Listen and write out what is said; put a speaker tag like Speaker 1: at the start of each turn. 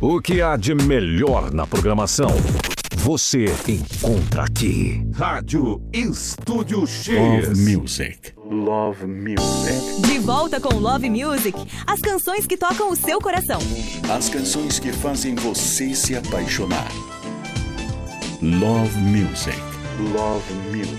Speaker 1: O que há de melhor na programação, você encontra aqui. Rádio Estúdio X.
Speaker 2: Love Music. Love Music.
Speaker 3: De volta com Love Music, as canções que tocam o seu coração.
Speaker 2: As canções que fazem você se apaixonar. Love Music. Love Music.